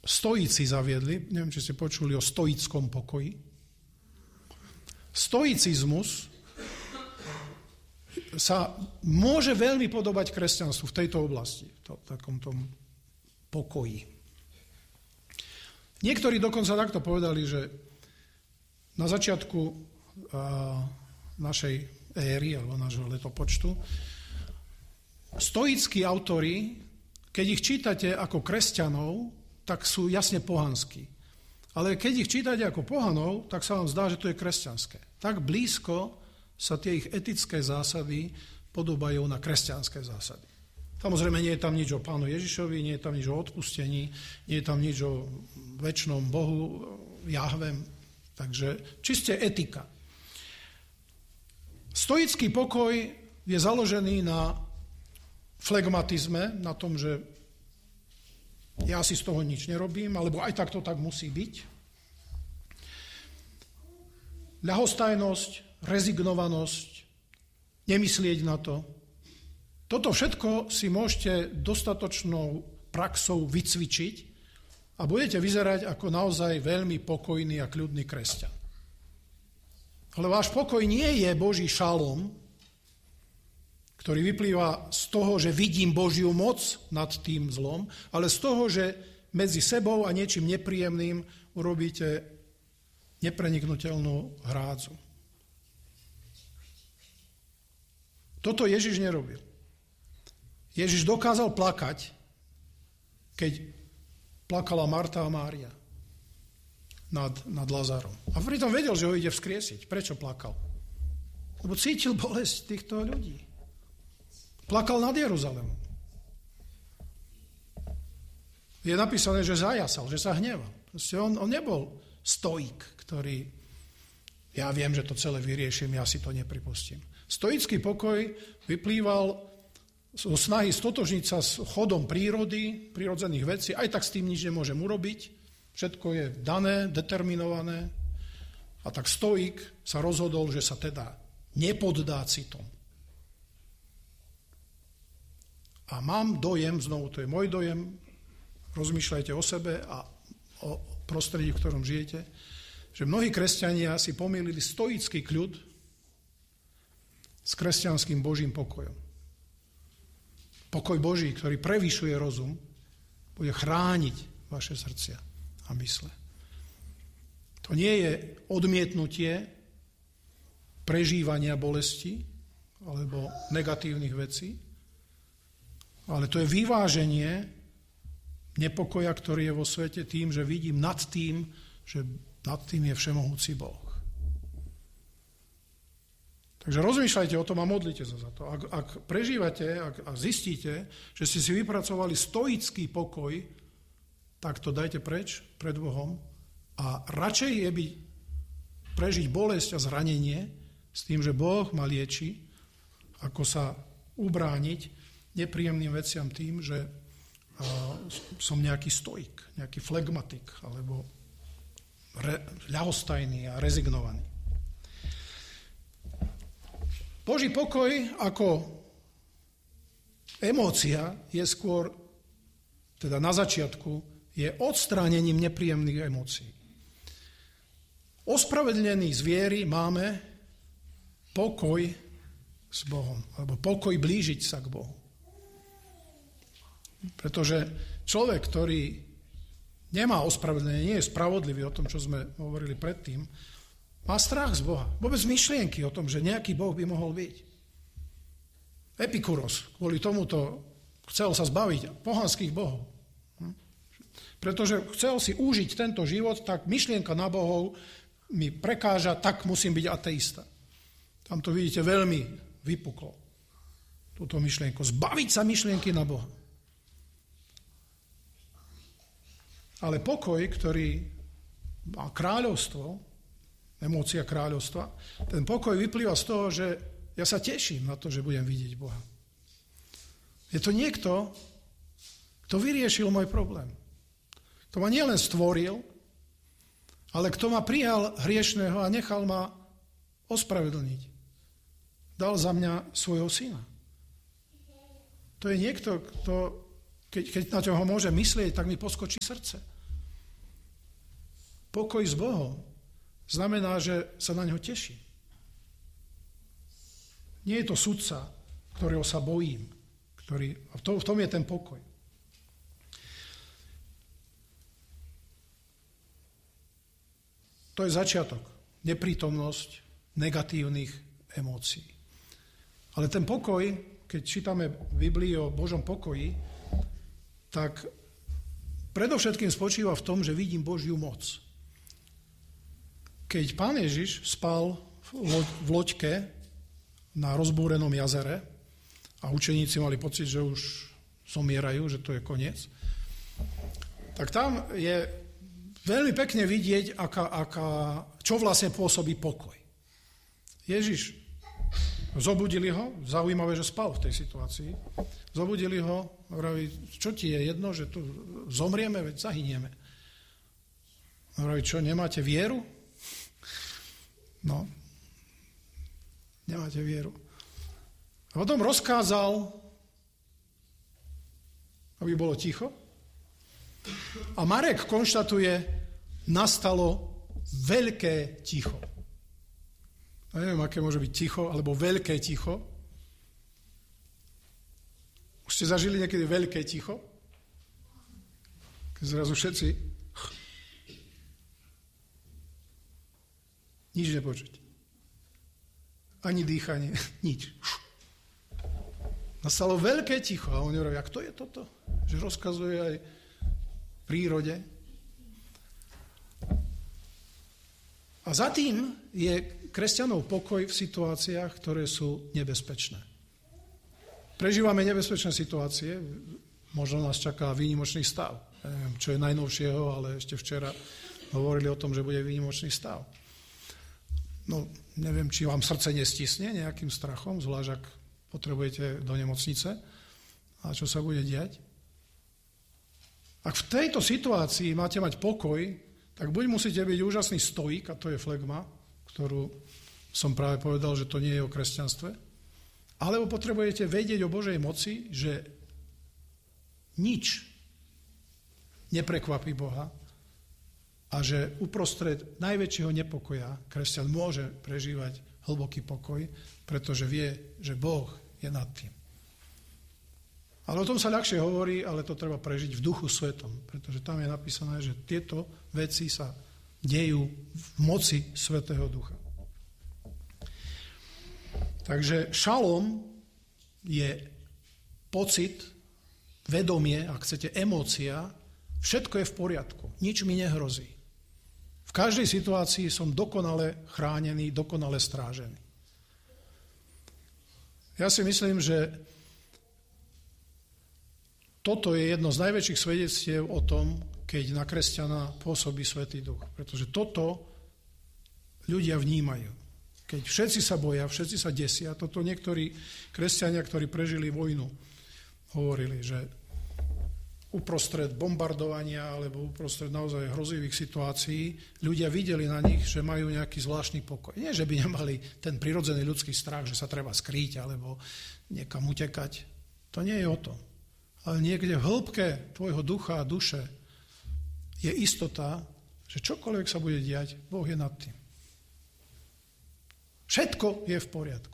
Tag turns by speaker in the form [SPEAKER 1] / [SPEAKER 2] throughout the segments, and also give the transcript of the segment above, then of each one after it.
[SPEAKER 1] stoici zaviedli, neviem, či ste počuli o stoickom pokoji. Stoicizmus sa môže veľmi podobať kresťanstvu v tejto oblasti, v takomto pokoji. Niektorí dokonca takto povedali, že na začiatku našej éry alebo nášho letopočtu stoickí autori, keď ich čítate ako kresťanov, tak sú jasne pohanskí. Ale keď ich čítate ako pohanov, tak sa vám zdá, že to je kresťanské. Tak blízko sa tie ich etické zásady podobajú na kresťanské zásady. Samozrejme, nie je tam nič o Pánu Ježišovi, nie je tam nič o odpustení, nie je tam nič o večnom Bohu, Jahvem. Takže čiste etika. Stoický pokoj je založený na flegmatizme, na tom, že ja si z toho nič nerobím, alebo aj tak to tak musí byť. Ľahostajnosť, rezignovanosť, nemyslieť na to. Toto všetko si môžete dostatočnou praxou vycvičiť a budete vyzerať ako naozaj veľmi pokojný a kľudný kresťan. Ale váš pokoj nie je Boží šalom, ktorý vyplýva z toho, že vidím Božiu moc nad tým zlom, ale z toho, že medzi sebou a niečím nepríjemným urobíte nepreniknutelnú hrádzu. Toto Ježiš nerobil. Ježiš dokázal plakať, keď plakala Marta a Mária nad Lazarom. A pritom vedel, že ho ide vzkriesiť. Prečo plakal? Lebo cítil bolesť týchto ľudí. Plakal nad Jeruzalémom. Je napísané, že zajasal, že sa hneval. Proste on nebol stoik, ktorý ja viem, že to celé vyrieším, ja si to nepripustím. Stoický pokoj vyplýval zo snahy stotožniť sa s chodom prírody, prírodzených vecí, aj tak s tým nič nemôžem urobiť, všetko je dané, determinované, a tak stoik sa rozhodol, že sa teda nepoddá citom. A mám dojem, znovu to je môj dojem, rozmýšľajte o sebe a o prostredí, v ktorom žijete, že mnohí kresťania si pomýlili stoický kľud s kresťanským Božím pokojom. Pokoj Boží, ktorý prevyšuje rozum, bude chrániť vaše srdcia a mysle. To nie je odmietnutie prežívania bolesti alebo negatívnych vecí, ale to je vyváženie nepokoja, ktorý je vo svete tým, že vidím nad tým, že nad tým je všemohúci Boh. Takže rozmýšľajte o tom a modlite sa za to. Ak prežívate a zistíte, že ste si vypracovali stoický pokoj, tak to dajte preč pred Bohom a radšej je prežiť bolesť a zranenie s tým, že Boh ma lieči, ako sa ubrániť nepríjemným veciam tým, že som nejaký stoik, nejaký flegmatik alebo ľahostajný a rezignovaný. Boží pokoj ako emócia je skôr, teda na začiatku, je odstránením nepríjemných emócií. Ospravedlnení z viery máme pokoj s Bohom, alebo pokoj blížiť sa k Bohu. Pretože človek, ktorý nemá ospravedlnenie, nie je spravodlivý o tom, čo sme hovorili predtým, má strach z Boha. Vôbec myšlienky o tom, že nejaký Boh by mohol byť. Epikuros kvôli tomuto chcel sa zbaviť pohanských bohov. Pretože chcel si užiť tento život, tak myšlienka na bohov mi prekáža, tak musím byť ateista. Tam to vidíte veľmi vypuklo. Túto myšlienku. Zbaviť sa myšlienky na Boha. Ale pokoj, ktorý má kráľovstvo, emócia kráľovstva, ten pokoj vyplýva z toho, že ja sa teším na to, že budem vidieť Boha. Je to niekto, kto vyriešil môj problém. Kto ma nielen stvoril, ale kto ma prijal hriešného a nechal ma ospravedlniť. Dal za mňa svojho syna. To je niekto, kto, keď na ňoho môže myslieť, tak mi poskočí srdce. Pokoj s Bohom znamená, že sa na ňo teší. Nie je to sudca, ktorého sa bojím. V tom je ten pokoj. To je začiatok. Neprítomnosť negatívnych emócií. Ale ten pokoj, keď čítame v Biblii o Božom pokoji, tak predovšetkým spočíva v tom, že vidím Božiu moc. Keď Pán Ježiš spal v loďke na rozbúrenom jazere a učeníci mali pocit, že už zomierajú, že to je koniec, tak tam je veľmi pekne vidieť, čo vlastne pôsobí pokoj. Ježiš zobudili ho, zaujímavé, že spal v tej situácii, zobudili ho, hovorí, čo ti je jedno, že tu zomrieme, veď zahynieme. Hovorí, čo, nemáte vieru? No, nemáte vieru. A potom rozkázal, aby bolo ticho. A Marek konštatuje, nastalo veľké ticho. Ja neviem, aké môže byť ticho, alebo veľké ticho. Už ste zažili niekedy veľké ticho? Keď zrazu všetci nič nepočuť. Ani dýchanie, nič. Nastalo veľké ticho a oni hovorí, a kto je toto? Že rozkazuje aj prírode. A za tým je kresťanov pokoj v situáciách, ktoré sú nebezpečné. Prežívame nebezpečné situácie, možno nás čaká výnimočný stav. Ja neviem, čo je najnovšieho, ale ešte včera hovorili o tom, že bude výnimočný stav. No, neviem, či vám srdce nestisne nejakým strachom, zvlášť ak potrebujete do nemocnice. A čo sa bude diať? Ak v tejto situácii máte mať pokoj, tak buď musíte byť úžasný stoik, a to je flegma, ktorú som práve povedal, že to nie je o kresťanstve, alebo potrebujete vedieť o Božej moci, že nič neprekvapí Boha a že uprostred najväčšieho nepokoja kresťan môže prežívať hlboký pokoj, pretože vie, že Boh je nad tým. Ale o tom sa ľahšie hovorí, ale to treba prežiť v Duchu Svetom, pretože tam je napísané, že tieto veci sa dejú v moci Svätého Ducha. Takže šalom je pocit, vedomie, ak chcete, emócia, všetko je v poriadku, nič mi nehrozí. V každej situácii som dokonale chránený, dokonale strážený. Ja si myslím, že toto je jedno z najväčších svedectiev o tom, keď na kresťana pôsobí Svätý Duch. Pretože toto ľudia vnímajú. Keď všetci sa boja, všetci sa desia, toto niektorí kresťania, ktorí prežili vojnu, hovorili, že uprostred bombardovania alebo uprostred naozaj hrozivých situácií ľudia videli na nich, že majú nejaký zvláštny pokoj. Nie, že by nemali ten prirodzený ľudský strach, že sa treba skrýť alebo niekam utekať. To nie je o tom. Ale niekde v hĺbke tvojho ducha a duše je istota, že čokoľvek sa bude diať, Boh je nad tým. Všetko je v poriadku.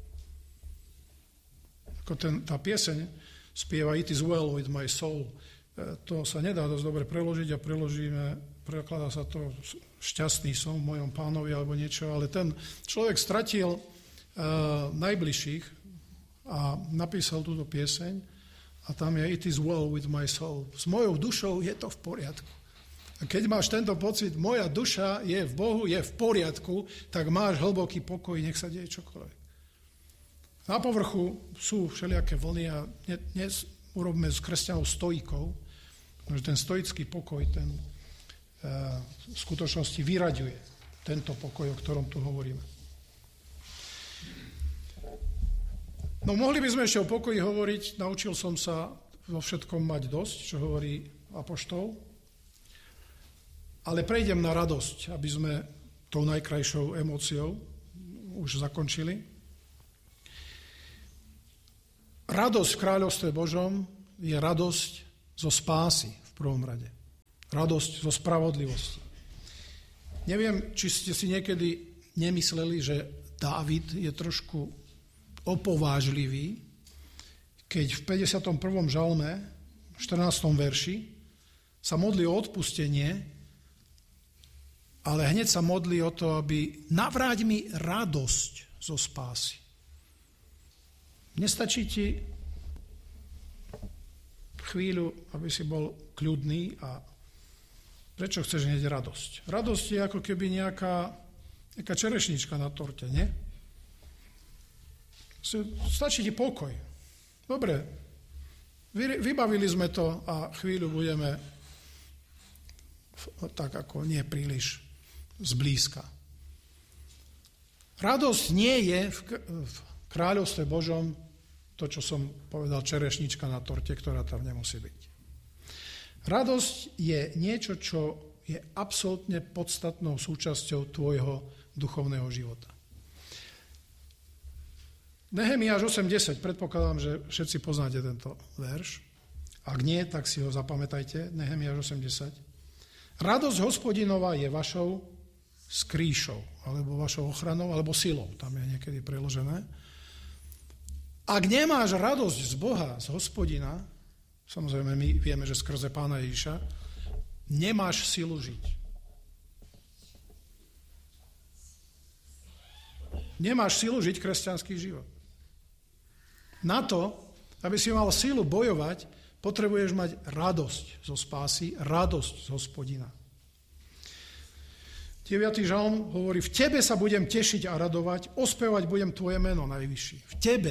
[SPEAKER 1] Ako tá pieseň spieva It is well with my soul. To sa nedá dosť dobre preložiť a prekladá sa to šťastný som v mojom pánovi alebo niečo, ale ten človek stratil najbližších a napísal túto pieseň a tam je It is well with my soul. S mojou dušou je to v poriadku. A keď máš tento pocit, moja duša je v Bohu, je v poriadku, tak máš hlboký pokoj, nech sa deje čokoľvek. Na povrchu sú všelijaké vlny a dnes urobíme z kresťanov stoikov, že ten stoický pokoj, ten v skutočnosti vyraďuje tento pokoj, o ktorom tu hovoríme. No mohli by sme ešte o pokoji hovoriť, naučil som sa vo všetkom mať dosť, čo hovorí apoštol, ale prejdem na radosť, aby sme tou najkrajšou emóciou už zakončili. Radosť v kráľovstve Božom je radosť zo spásy v prvom rade. Radosť zo spravodlivosti. Neviem, či ste si niekedy nemysleli, že Dávid je trošku opovážlivý, keď v 51. žalme, v 14. verši, sa modlí o odpustenie, ale hneď sa modlí o to, aby navráť mi radosť zo spásy. Nestačí ti chvíľu, aby si bol kľudný a prečo chceš hneď radosť? Radosť je ako keby nejaká čerešnička na torte, nie? Stačí ti pokoj. Dobre, vybavili sme to a chvíľu budeme tak ako nie príliš zblízka. Radosť nie je v kráľovstve Božom to, čo som povedal, čerešnička na torte, ktorá tam nemusí byť. Radosť je niečo, čo je absolútne podstatnou súčasťou tvojho duchovného života. Nehemiáš 8.10, predpokladám, že všetci poznáte tento verš. Ak nie, tak si ho zapamätajte, Nehemiáš 8.10. Radosť Hospodinová je vašou skrýšou, alebo vašou ochranou, alebo silou, tam je niekedy preložené. Ak nemáš radosť z Boha, z Hospodina, samozrejme my vieme, že skrze Pána Ježiša, nemáš silu žiť. Nemáš silu žiť kresťanský život. Na to, aby si mal silu bojovať, potrebuješ mať radosť zo spásy, radosť z Hospodina. 9. žalm hovorí, v tebe sa budem tešiť a radovať, ospevať budem tvoje meno najvyšší. V tebe.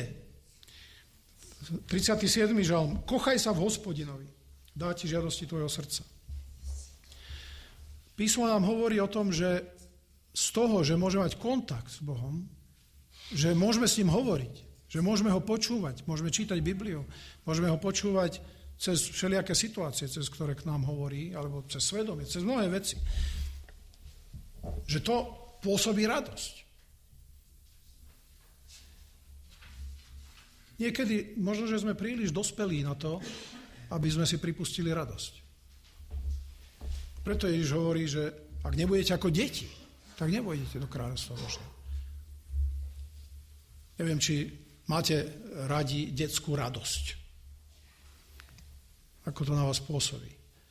[SPEAKER 1] 37. žalm, kochaj sa v Hospodinovi, dá ti žiadosti tvojho srdca. Písmo nám hovorí o tom, že z toho, že môžeme mať kontakt s Bohom, že môžeme s ním hovoriť, že môžeme ho počúvať, môžeme čítať Bibliu, môžeme ho počúvať cez všelijaké situácie, cez ktoré k nám hovorí, alebo cez svedomie, cez mnohé veci. Že to pôsobí radosť. Niekedy možno, že sme príliš dospelí na to, aby sme si pripustili radosť. Preto Ježiš hovorí, že ak nebudete ako deti, tak nebudete do kráľovstva Božieho. Neviem, či máte radi detskú radosť. Ako to na vás pôsobí.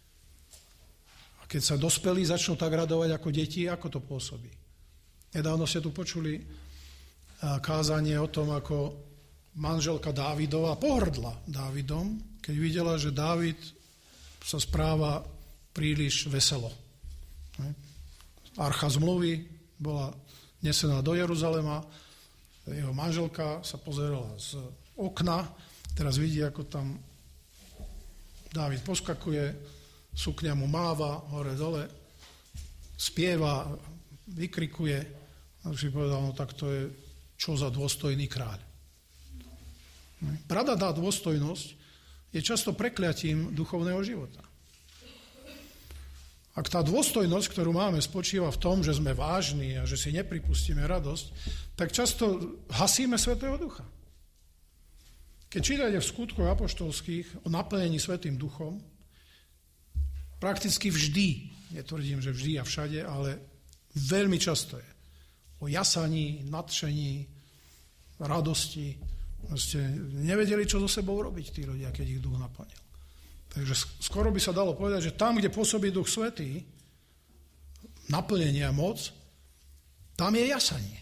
[SPEAKER 1] A keď sa dospelí začnú tak radovať ako deti, ako to pôsobí. Nedávno ste tu počuli kázanie o tom, ako manželka Dávidova pohrdla Dávidom, keď videla, že Dávid sa správa príliš veselo. Archa zmluvy bola nesená do Jeruzalema, jeho manželka sa pozerala z okna, teraz vidí, ako tam Dávid poskakuje, sukňa mu máva hore-dole, spieva, vykrikuje, a si povedal, no tak to je čo za dôstojný kráľ. Bradadá dôstojnosť je často prekliatím duchovného života. Ak tá dôstojnosť, ktorú máme, spočíva v tom, že sme vážni a že si nepripustíme radosť, tak často hasíme Svätého Ducha. Keď čítate v skutkoch apoštolských o naplnení Svätým Duchom, prakticky vždy, netvrdím, že vždy a všade, ale veľmi často je o jasaní, nadšení, radosti. Proste nevedeli, čo so sebou robiť tí ľudia, keď ich Duch naplnil. Takže skoro by sa dalo povedať, že tam, kde pôsobí Duch Svätý, naplnenie a moc, tam je jasanie.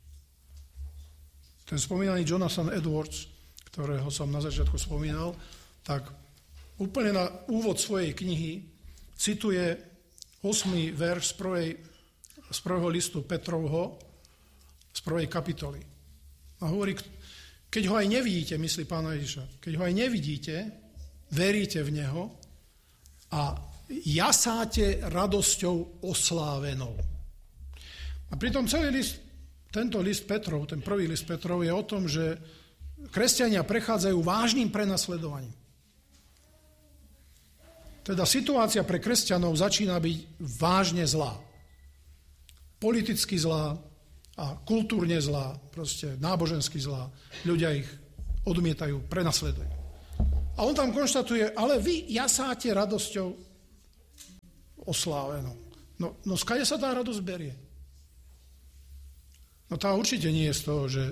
[SPEAKER 1] Ten spomínaný Jonathan Edwards, ktorého som na začiatku spomínal, tak úplne na úvod svojej knihy cituje 8. verš z prvého listu Petrovho, z 1. kapitoly. A hovorí, keď ho aj nevidíte, myslí Pána Ježiša, keď ho aj nevidíte, veríte v Neho a jasáte radosťou oslávenou. A pritom tento list Petrov, ten prvý list Petrov je o tom, že kresťania prechádzajú vážnym prenasledovaním. Teda situácia pre kresťanov začína byť vážne zlá. Politicky zlá a kultúrne zlá, proste nábožensky zlá. Ľudia ich odmietajú, prenasledujú. A on tam konštatuje, ale vy jasáte radosťou oslávenou. No skade sa tá radosť berie? No tá určite nie je z toho, že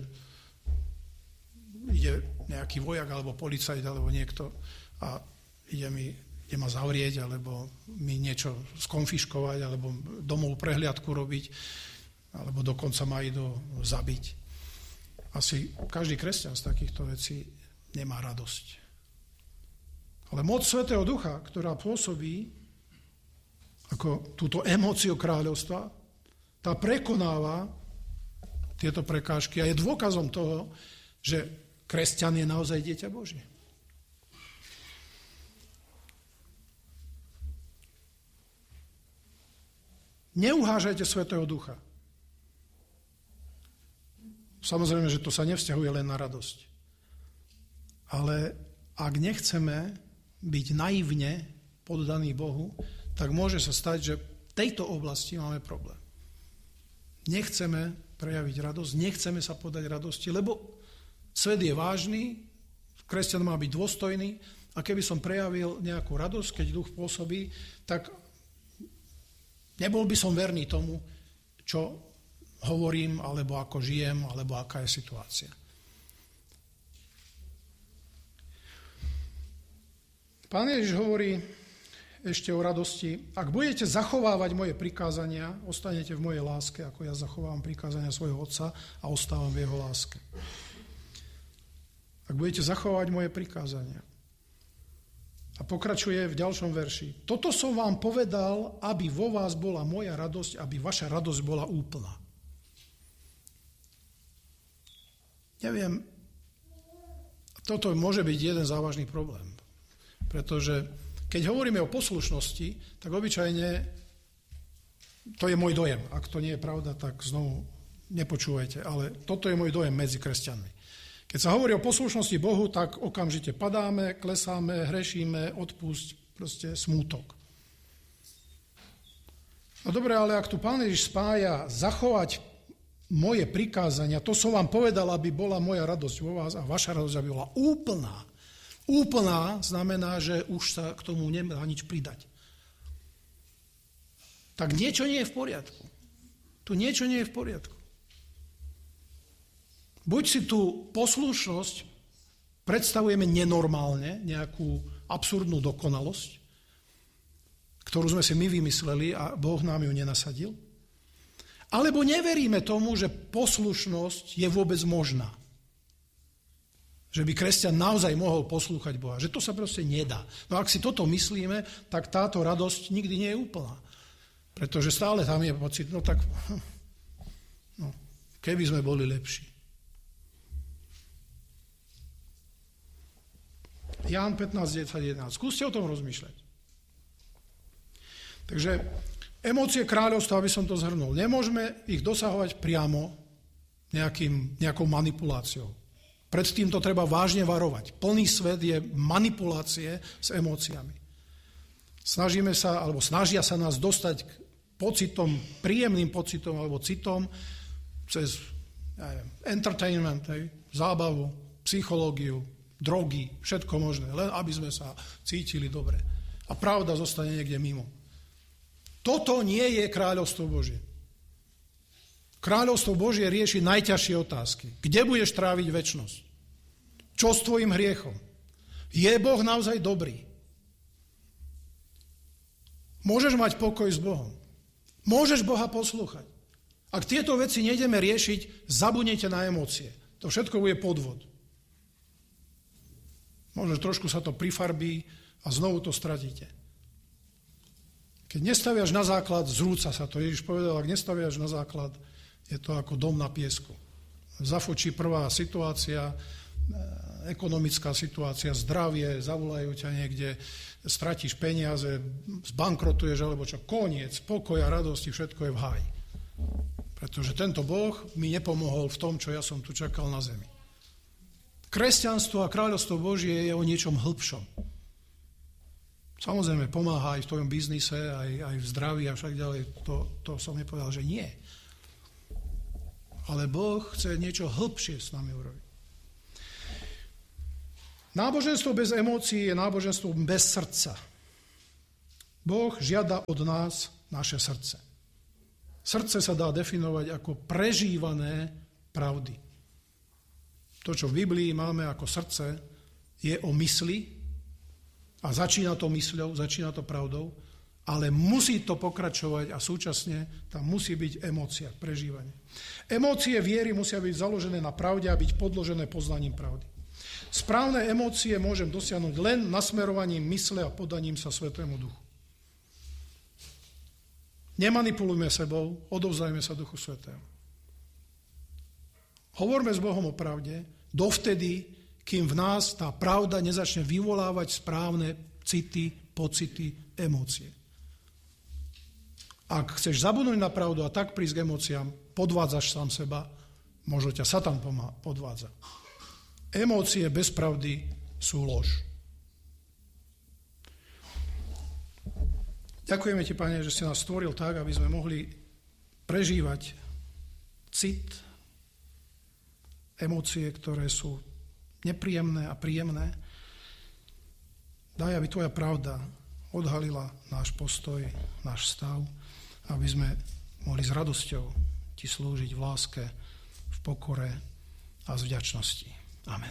[SPEAKER 1] ide nejaký vojak alebo policajt alebo niekto a ide ma zavrieť alebo mi niečo skonfiškovať alebo domov prehliadku robiť alebo dokonca ma idú zabiť. Asi každý kresťan z takýchto vecí nemá radosť. Ale moc Svätého Ducha, ktorá pôsobí ako túto emóciu kráľovstva, tá prekonáva tieto prekážky a je dôkazom toho, že kresťan je naozaj dieťa Božie. Neuhážajte Svätého Ducha. Samozrejme, že to sa nevzťahuje len na radosť. Ale ak nechceme byť naivne poddaní Bohu, tak môže sa stať, že v tejto oblasti máme problém. Nechceme prejaviť radosť, nechceme sa podať radosti, lebo svet je vážny, kresťan má byť dôstojný a keby som prejavil nejakú radosť, keď duch pôsobí, tak nebol by som verný tomu, čo hovorím, alebo ako žijem, alebo aká je situácia. Pán Ježiš hovorí ešte o radosti. Ak budete zachovávať moje prikázania, ostanete v mojej láske, ako ja zachovávam prikázania svojho Otca a ostávam v jeho láske. Ak budete zachovávať moje prikázania. A pokračuje v ďalšom verši. Toto som vám povedal, aby vo vás bola moja radosť, aby vaša radosť bola úplná. Neviem, toto môže byť jeden závažný problém, pretože keď hovoríme o poslušnosti, tak obyčajne, to je môj dojem, ak to nie je pravda, tak znovu nepočúvajte, ale toto je môj dojem medzi kresťanmi. Keď sa hovorí o poslušnosti Bohu, tak okamžite padáme, klesáme, hrešíme, odpusť, proste smútok. No dobre, ale ak tu Pán Ježiš spája zachovať moje prikázania, to som vám povedal, aby bola moja radosť vo vás a vaša radosť, aby bola úplná. Úplná znamená, že už sa k tomu nemá nič pridať. Tak niečo nie je v poriadku. Tu niečo nie je v poriadku. Buď si tú poslušnosť predstavujeme nenormálne, nejakú absurdnú dokonalosť, ktorú sme si my vymysleli a Boh nám ju nenasadil, alebo neveríme tomu, že poslušnosť je vôbec možná. Že by kresťan naozaj mohol poslúchať Boha. Že to sa proste nedá. No ak si toto myslíme, tak táto radosť nikdy nie je úplná. Pretože stále tam je pocit, keby sme boli lepší. Ján 15:10-11. Skúste o tom rozmýšľať. Takže emócie kráľovstva, aby som to zhrnul, nemôžeme ich dosahovať priamo nejakou manipuláciou. Pred týmto treba vážne varovať. Plný svet je manipulácie s emóciami. Snažia sa nás dostať k pocitom, príjemným pocitom alebo citom cez entertainment, zábavu, psychológiu, drogy, všetko možné, len aby sme sa cítili dobre. A pravda zostane niekde mimo. Toto nie je kráľovstvo Božie. Kráľovstvo Božie rieši najťažšie otázky. Kde budeš tráviť večnosť? Čo s tvojim hriechom? Je Boh naozaj dobrý? Môžeš mať pokoj s Bohom. Môžeš Boha poslúchať. Ak tieto veci nejdeme riešiť, zabudnite na emócie. To všetko bude podvod. Možno trošku sa to prifarbí a znovu to stratíte. Keď nestaviaš na základ, zrúca sa to. Ježiš povedal, ak nestaviaš na základ, je to ako dom na piesku. Zafočí prvá situácia, ekonomická situácia, zdravie, zavolajú ťa niekde, stratíš peniaze, zbankrotuješ, alebo čo, koniec, pokoj a radosti, všetko je v háji. Pretože tento Boh mi nepomohol v tom, čo ja som tu čakal na zemi. Kresťanstvo a kráľovstvo Božie je o niečom hĺbšom. Samozrejme, pomáha aj v tvojom biznise, aj v zdraví a však ďalej. To som nepovedal, že nie. Ale Boh chce niečo hĺbšie s nami urobiť. Náboženstvo bez emócií je náboženstvo bez srdca. Boh žiada od nás naše srdce. Srdce sa dá definovať ako prežívané pravdy. To, čo v Biblii máme ako srdce, je o mysli a začína to mysľou, začína to pravdou, ale musí to pokračovať a súčasne tam musí byť emócia, prežívanie. Emócie viery musia byť založené na pravde a byť podložené poznaním pravdy. Správne emócie môžem dosiahnuť len nasmerovaním mysle a podaním sa Svätému Duchu. Nemanipulujme sebou, odovzdajme sa Duchu Svätému. Hovorme s Bohom o pravde dovtedy, kým v nás tá pravda nezačne vyvolávať správne city, pocity, emócie. Ak chceš zabudnúť na pravdu a tak prísť k emóciám, podvádzaš sám seba, možno ťa Satan podvádza. Emócie bez pravdy sú lož. Ďakujeme ti, Pane, že si nás stvoril tak, aby sme mohli prežívať cit, emócie, ktoré sú nepríjemné a príjemné. Daj, aby tvoja pravda odhalila náš postoj, náš stav, aby sme mohli s radosťou ti slúžiť v láske, v pokore a z vďačnosti. Amen.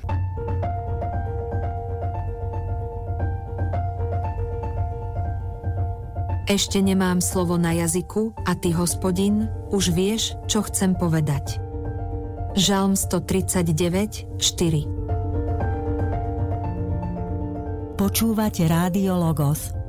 [SPEAKER 2] Ešte nemám slovo na jazyku a ty, Hospodin, už vieš, čo chcem povedať. Žalm 139, 4.
[SPEAKER 3] Počúvate Rádio Logos.